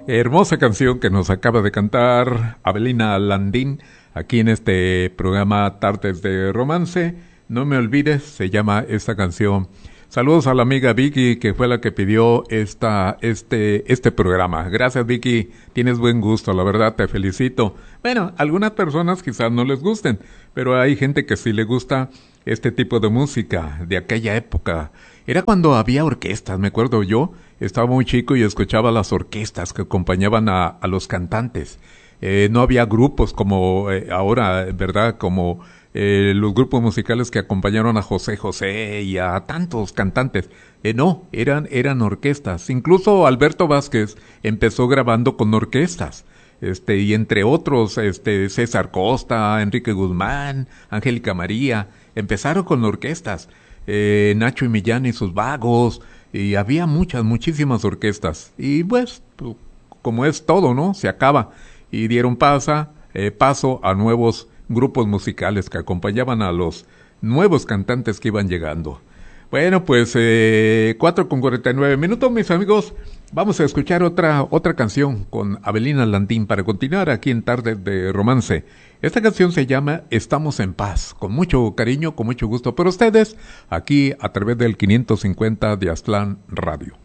Hermosa canción que nos acaba de cantar Avelina Landín aquí en este programa Tardes de Romance. No me olvides, se llama esta canción. Saludos a la amiga Vicky, que fue la que pidió este programa. Gracias, Vicky, tienes buen gusto, la verdad, te felicito. Bueno, algunas personas quizás no les gusten, pero hay gente que sí le gusta este tipo de música de aquella época. Era cuando había orquestas, me acuerdo yo, estaba muy chico y escuchaba las orquestas que acompañaban a los cantantes. No había grupos como ahora, ¿verdad? Como los grupos musicales que acompañaron a José José y a tantos cantantes. No, eran orquestas. Incluso Alberto Vázquez empezó grabando con orquestas. Y entre otros, César Costa, Enrique Guzmán, Angélica María, empezaron con orquestas. Nacho y Millán y sus vagos, y había muchísimas orquestas. Y pues, como es todo, ¿no? Se acaba. Y dieron paso a nuevos grupos musicales que acompañaban a los nuevos cantantes que iban llegando. Bueno, pues 4:49 mis amigos. Vamos a escuchar otra canción con Avelina Landín para continuar aquí en Tarde de Romance. Esta canción se llama Estamos en Paz, con mucho cariño, con mucho gusto por ustedes, aquí a través del 550 de Aztlán Radio.